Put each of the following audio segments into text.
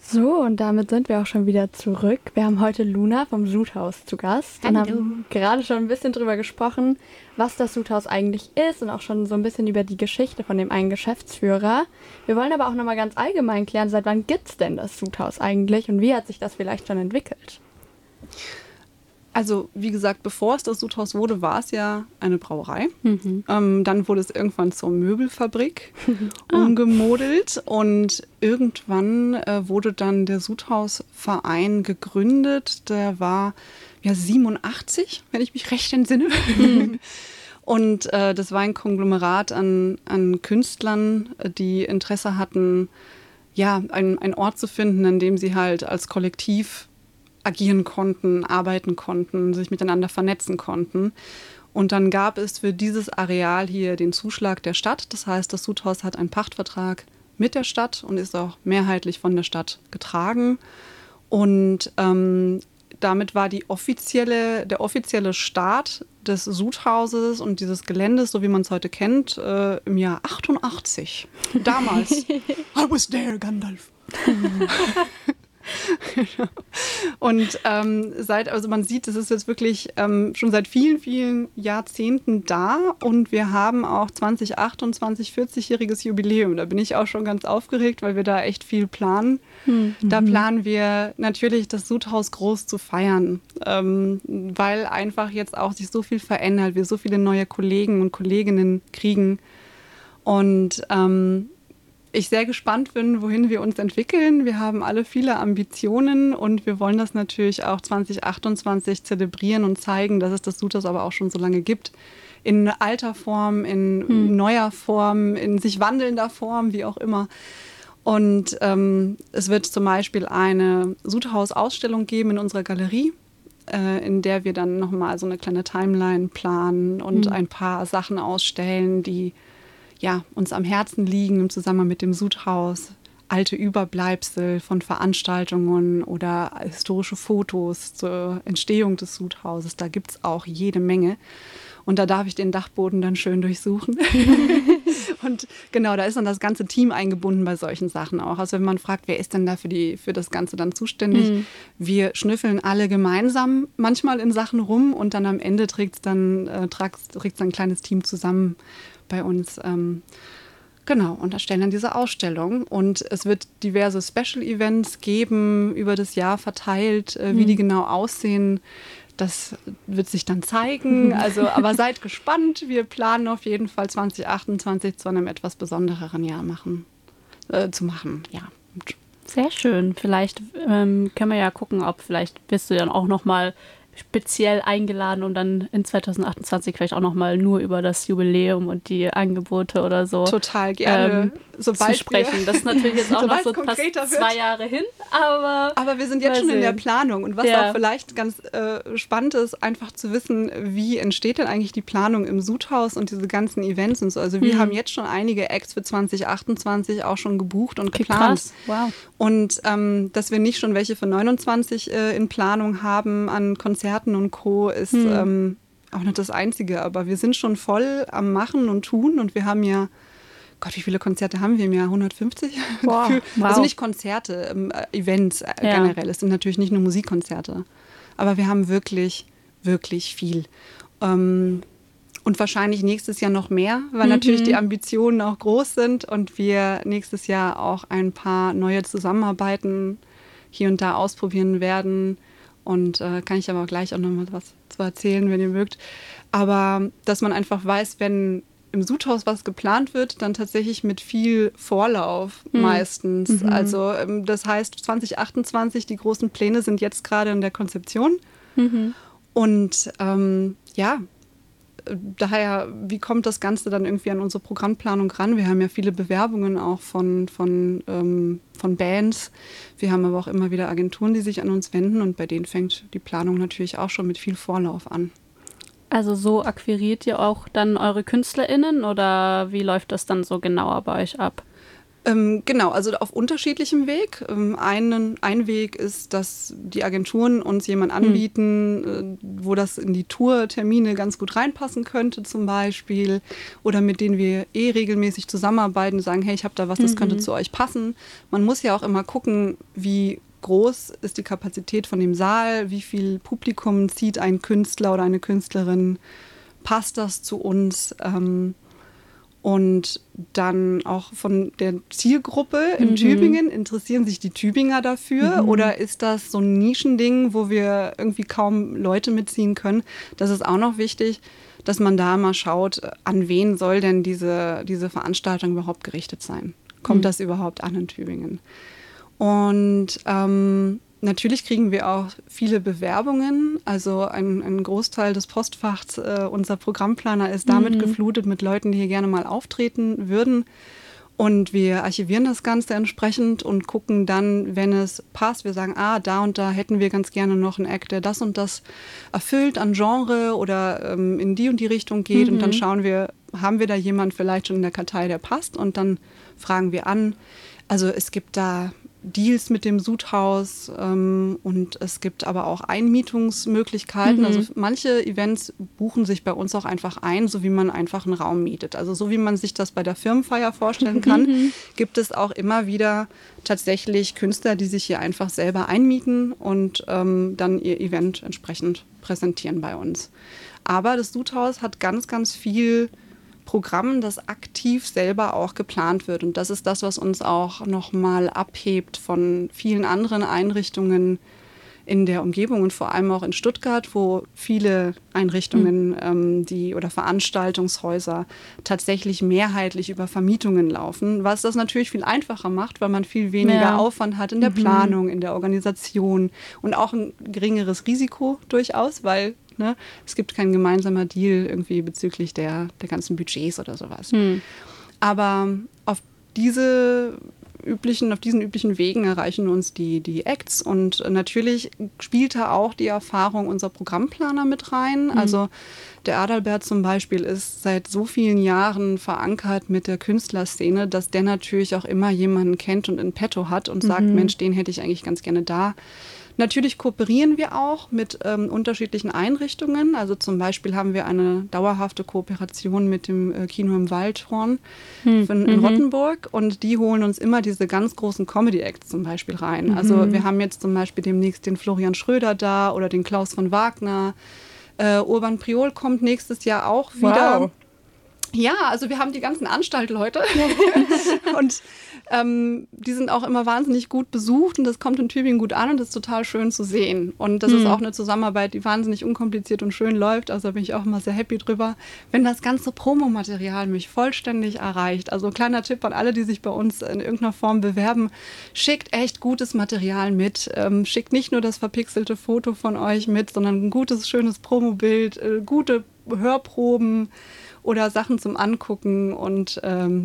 So, und damit sind wir auch schon wieder zurück. Wir haben heute Luna vom Sudhaus zu Gast und haben gerade schon ein bisschen drüber gesprochen, was das Sudhaus eigentlich ist und auch schon so ein bisschen über die Geschichte von dem einen Geschäftsführer. Wir wollen aber auch nochmal ganz allgemein klären, seit wann gibt es denn das Sudhaus eigentlich und wie hat sich das vielleicht schon entwickelt? Also, wie gesagt, bevor es das Sudhaus wurde, war es ja eine Brauerei. Dann wurde es irgendwann zur Möbelfabrik umgemodelt und irgendwann wurde dann der Sudhausverein gegründet. Der war ja 87, wenn ich mich recht entsinne. Und das war ein Konglomerat an Künstlern, die Interesse hatten, ja, einen Ort zu finden, an dem sie halt als Kollektiv agieren konnten, arbeiten konnten, sich miteinander vernetzen konnten. Und dann gab es für dieses Areal hier den Zuschlag der Stadt. Das heißt, das Sudhaus hat einen Pachtvertrag mit der Stadt und ist auch mehrheitlich von der Stadt getragen. Und damit war der offizielle Start des Sudhauses und dieses Geländes, so wie man es heute kennt, im Jahr 88. Damals. I was there, Gandalf. Und also man sieht, es ist jetzt wirklich schon seit vielen, vielen Jahrzehnten da und wir haben auch 2028 40-jähriges Jubiläum. Da bin ich auch schon ganz aufgeregt, weil wir da echt viel planen. Da planen wir natürlich, das Sudhaus groß zu feiern, weil einfach jetzt auch sich so viel verändert, wir so viele neue Kollegen und Kolleginnen kriegen und ich sehr gespannt bin, wohin wir uns entwickeln. Wir haben alle viele Ambitionen und wir wollen das natürlich auch 2028 zelebrieren und zeigen, dass es das Sudhaus aber auch schon so lange gibt. In alter Form, in neuer Form, in sich wandelnder Form, wie auch immer. Und es wird zum Beispiel eine Sudhaus-Ausstellung geben in unserer Galerie, in der wir dann nochmal so eine kleine Timeline planen und ein paar Sachen ausstellen, die uns am Herzen liegen im Zusammenhang mit dem Sudhaus. Alte Überbleibsel von Veranstaltungen oder historische Fotos zur Entstehung des Sudhauses. Da gibt es auch jede Menge. Und da darf ich den Dachboden dann schön durchsuchen. Und genau, da ist dann das ganze Team eingebunden bei solchen Sachen auch. Also wenn man fragt, wer ist denn da für das Ganze dann zuständig? Wir schnüffeln alle gemeinsam manchmal in Sachen rum und dann am Ende trägt's dann ein kleines Team zusammen bei uns. Genau, und erstellen dann diese Ausstellung. Und es wird diverse Special-Events geben, über das Jahr verteilt. Wie die genau aussehen, das wird sich dann zeigen. Also, aber seid gespannt. Wir planen auf jeden Fall 2028 zu einem etwas besondereren Jahr zu machen. Ja. Sehr schön. Vielleicht können wir ja gucken, ob vielleicht bist du dann auch noch mal speziell eingeladen, um dann in 2028 vielleicht auch nochmal nur über das Jubiläum und die Angebote oder so total gerne zu sprechen. Das ist natürlich jetzt auch noch so fast 2 Jahre hin, aber wir sind jetzt schon in der Planung und was auch vielleicht ganz spannend ist, einfach zu wissen, wie entsteht denn eigentlich die Planung im Sudhaus und diese ganzen Events und so. Also wir haben jetzt schon einige Acts für 2028 auch schon gebucht und geplant. Krass. Wow. Und dass wir nicht schon welche für 29 in Planung haben an Konzerten und Co. ist auch nicht das Einzige, aber wir sind schon voll am Machen und Tun und wir haben ja, Gott, wie viele Konzerte haben wir im Jahr? 150? Wow. Also nicht Konzerte, Events generell. Es sind natürlich nicht nur Musikkonzerte, aber wir haben wirklich, wirklich viel. Und wahrscheinlich nächstes Jahr noch mehr, weil natürlich die Ambitionen auch groß sind und wir nächstes Jahr auch ein paar neue Zusammenarbeiten hier und da ausprobieren werden. Und kann ich aber gleich auch noch mal was zu erzählen, wenn ihr mögt. Aber dass man einfach weiß, wenn im Sudhaus was geplant wird, dann tatsächlich mit viel Vorlauf meistens. Also das heißt 2028, die großen Pläne sind jetzt gerade in der Konzeption. Und daher, wie kommt das Ganze dann irgendwie an unsere Programmplanung ran? Wir haben ja viele Bewerbungen auch von Bands. Wir haben aber auch immer wieder Agenturen, die sich an uns wenden und bei denen fängt die Planung natürlich auch schon mit viel Vorlauf an. Also so akquiriert ihr auch dann eure KünstlerInnen oder wie läuft das dann so genauer bei euch ab? Genau, also auf unterschiedlichem Weg. Ein Weg ist, dass die Agenturen uns jemanden anbieten, wo das in die Tourtermine ganz gut reinpassen könnte zum Beispiel. Oder mit denen wir regelmäßig zusammenarbeiten, sagen, hey, ich habe da was, das könnte zu euch passen. Man muss ja auch immer gucken, wie groß ist die Kapazität von dem Saal, wie viel Publikum zieht ein Künstler oder eine Künstlerin, passt das zu uns? Und dann auch von der Zielgruppe in Tübingen, interessieren sich die Tübinger dafür oder ist das so ein Nischending, wo wir irgendwie kaum Leute mitziehen können? Das ist auch noch wichtig, dass man da mal schaut, an wen soll denn diese Veranstaltung überhaupt gerichtet sein? Kommt das überhaupt an in Tübingen? Und natürlich kriegen wir auch viele Bewerbungen. Also ein Großteil des Postfachs, unser Programmplaner ist damit geflutet mit Leuten, die hier gerne mal auftreten würden. Und wir archivieren das Ganze entsprechend und gucken dann, wenn es passt, wir sagen, da und da hätten wir ganz gerne noch einen Act, der das und das erfüllt an Genre oder in die und die Richtung geht. Und dann schauen wir, haben wir da jemanden vielleicht schon in der Kartei, der passt? Und dann fragen wir an. Also es gibt da Deals mit dem Sudhaus und es gibt aber auch Einmietungsmöglichkeiten. Also manche Events buchen sich bei uns auch einfach ein, so wie man einfach einen Raum mietet. Also so wie man sich das bei der Firmenfeier vorstellen kann, gibt es auch immer wieder tatsächlich Künstler, die sich hier einfach selber einmieten und dann ihr Event entsprechend präsentieren bei uns. Aber das Sudhaus hat ganz, ganz viel Programm, das aktiv selber auch geplant wird. Und das ist das, was uns auch nochmal abhebt von vielen anderen Einrichtungen in der Umgebung und vor allem auch in Stuttgart, wo viele Einrichtungen oder Veranstaltungshäuser tatsächlich mehrheitlich über Vermietungen laufen, was das natürlich viel einfacher macht, weil man viel weniger Aufwand hat in der Planung, in der Organisation und auch ein geringeres Risiko durchaus, weil es gibt kein gemeinsamer Deal irgendwie bezüglich der ganzen Budgets oder sowas. Aber auf diesen üblichen Wegen erreichen uns die Acts und natürlich spielt da auch die Erfahrung unserer Programmplaner mit rein. Also der Adalbert zum Beispiel ist seit so vielen Jahren verankert mit der Künstlerszene, dass der natürlich auch immer jemanden kennt und in petto hat und sagt, Mensch, den hätte ich eigentlich ganz gerne da. Natürlich kooperieren wir auch mit unterschiedlichen Einrichtungen. Also zum Beispiel haben wir eine dauerhafte Kooperation mit dem Kino im Waldhorn in Rottenburg und die holen uns immer diese ganz großen Comedy-Acts zum Beispiel rein. Also wir haben jetzt zum Beispiel demnächst den Florian Schröder da oder den Klaus von Wagner. Urban Priol kommt nächstes Jahr auch wieder. Wow. Ja, also wir haben die ganzen Anstaltleute und die sind auch immer wahnsinnig gut besucht und das kommt in Tübingen gut an und das ist total schön zu sehen. Und das ist auch eine Zusammenarbeit, die wahnsinnig unkompliziert und schön läuft. Also da bin ich auch immer sehr happy drüber, wenn das ganze Promomaterial mich vollständig erreicht. Also kleiner Tipp an alle, die sich bei uns in irgendeiner Form bewerben, schickt echt gutes Material mit. Schickt nicht nur das verpixelte Foto von euch mit, sondern ein gutes, schönes Promobild, gute Hörproben oder Sachen zum Angucken und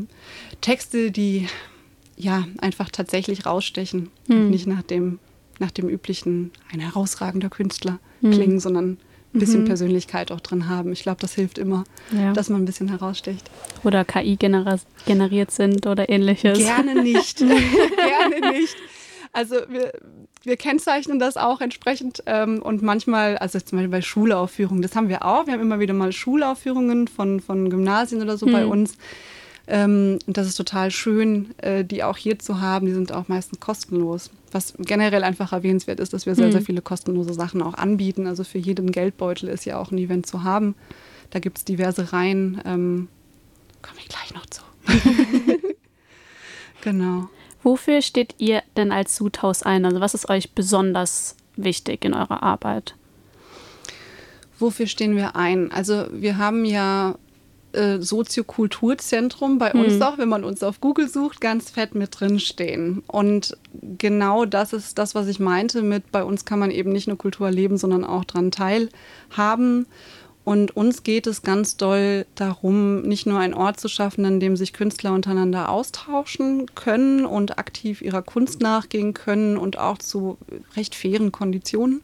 Texte, die einfach tatsächlich rausstechen und nicht nach dem üblichen, ein herausragender Künstler klingen, sondern ein bisschen Persönlichkeit auch drin haben. Ich glaube, das hilft immer, dass man ein bisschen heraussticht. Oder KI generiert sind oder ähnliches. Gerne nicht. Gerne nicht. Also wir kennzeichnen das auch entsprechend und manchmal, also zum Beispiel bei Schulaufführungen, das haben wir auch. Wir haben immer wieder mal Schulaufführungen von Gymnasien oder so bei uns. Und das ist total schön, die auch hier zu haben. Die sind auch meistens kostenlos. Was generell einfach erwähnenswert ist, dass wir sehr, sehr viele kostenlose Sachen auch anbieten. Also für jeden Geldbeutel ist ja auch ein Event zu haben. Da gibt es diverse Reihen. Komme ich gleich noch zu. Genau. Wofür steht ihr denn als Sudhaus ein? Also was ist euch besonders wichtig in eurer Arbeit? Wofür stehen wir ein? Also wir haben ja Soziokulturzentrum bei uns auch, wenn man uns auf Google sucht, ganz fett mit drin stehen. Und genau das ist das, was ich meinte mit, bei uns kann man eben nicht nur Kultur erleben, sondern auch daran teilhaben. Und uns geht es ganz doll darum, nicht nur einen Ort zu schaffen, an dem sich Künstler untereinander austauschen können und aktiv ihrer Kunst nachgehen können und auch zu recht fairen Konditionen,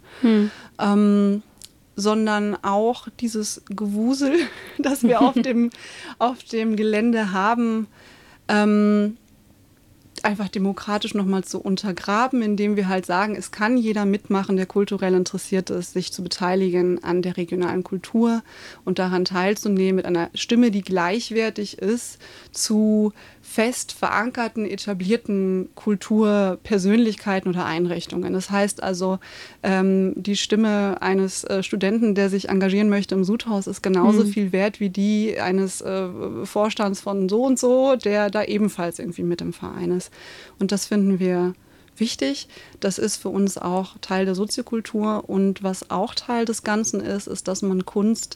sondern auch dieses Gewusel, das wir auf dem Gelände haben, einfach demokratisch nochmal zu untergraben, indem wir halt sagen, es kann jeder mitmachen, der kulturell interessiert ist, sich zu beteiligen an der regionalen Kultur und daran teilzunehmen mit einer Stimme, die gleichwertig ist zu fest verankerten, etablierten Kulturpersönlichkeiten oder Einrichtungen. Das heißt also, die Stimme eines Studenten, der sich engagieren möchte im Sudhaus, ist genauso viel wert wie die eines Vorstands von so und so, der da ebenfalls irgendwie mit im Verein ist. Und das finden wir wichtig. Das ist für uns auch Teil der Soziokultur. Und was auch Teil des Ganzen ist, dass man Kunst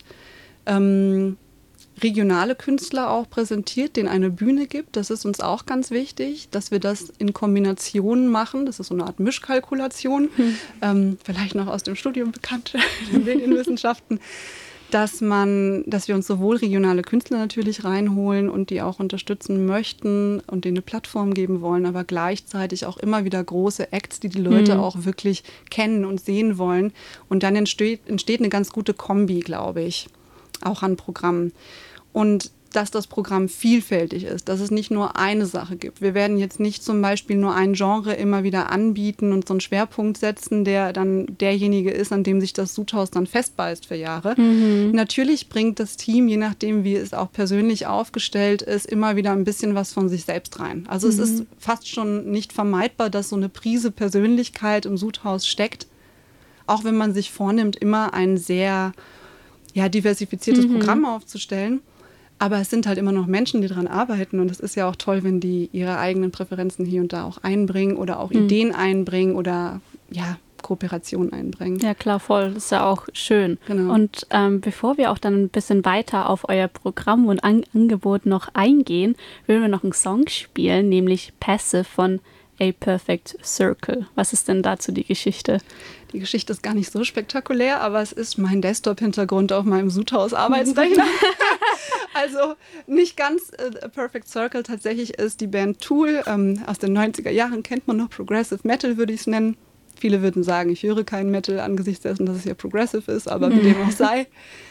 regionale Künstler auch präsentiert, denen eine Bühne gibt. Das ist uns auch ganz wichtig, dass wir das in Kombination machen. Das ist so eine Art Mischkalkulation, vielleicht noch aus dem Studium bekannt, in den Medienwissenschaften, dass wir uns sowohl regionale Künstler natürlich reinholen und die auch unterstützen möchten und denen eine Plattform geben wollen, aber gleichzeitig auch immer wieder große Acts, die Leute auch wirklich kennen und sehen wollen. Und dann entsteht eine ganz gute Kombi, glaube ich, auch an Programmen. Und dass das Programm vielfältig ist, dass es nicht nur eine Sache gibt. Wir werden jetzt nicht zum Beispiel nur ein Genre immer wieder anbieten und so einen Schwerpunkt setzen, der dann derjenige ist, an dem sich das Sudhaus dann festbeißt für Jahre. Natürlich bringt das Team, je nachdem wie es auch persönlich aufgestellt ist, immer wieder ein bisschen was von sich selbst rein. Also es ist fast schon nicht vermeidbar, dass so eine Prise Persönlichkeit im Sudhaus steckt, auch wenn man sich vornimmt, immer ein sehr diversifiziertes Programm aufzustellen. Aber es sind halt immer noch Menschen, die daran arbeiten. Und es ist ja auch toll, wenn die ihre eigenen Präferenzen hier und da auch einbringen oder auch Ideen einbringen oder Kooperation einbringen. Ja, klar, voll. Das ist ja auch schön. Genau. Und bevor wir auch dann ein bisschen weiter auf euer Programm und Angebot noch eingehen, würden wir noch einen Song spielen, nämlich Passive von A Perfect Circle. Was ist denn dazu die Geschichte? Die Geschichte ist gar nicht so spektakulär, aber es ist mein Desktop-Hintergrund auf meinem Sudhaus-Arbeitsrechner. Also nicht ganz A Perfect Circle. Tatsächlich ist die Band Tool aus den 90er Jahren, kennt man noch, Progressive Metal würde ich es nennen. Viele würden sagen, ich höre keinen Metal angesichts dessen, dass es ja Progressive ist, aber wie dem auch sei.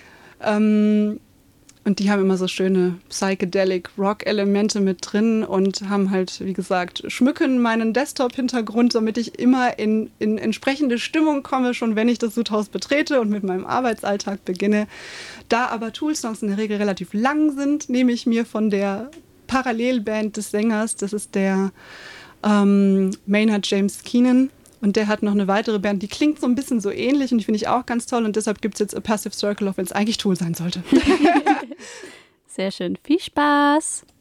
Und die haben immer so schöne Psychedelic Rock-Elemente mit drin und haben halt, wie gesagt, schmücken meinen Desktop-Hintergrund, damit ich immer in entsprechende Stimmung komme, schon wenn ich das Sudhaus betrete und mit meinem Arbeitsalltag beginne. Da aber Tool-Songs in der Regel relativ lang sind, nehme ich mir von der Parallelband des Sängers, das ist der Maynard James Keenan, und der hat noch eine weitere Band, die klingt so ein bisschen so ähnlich und die finde ich auch ganz toll. Und deshalb gibt es jetzt A Passive Circle, auch wenn es eigentlich Tool sein sollte. Sehr schön. Viel Spaß!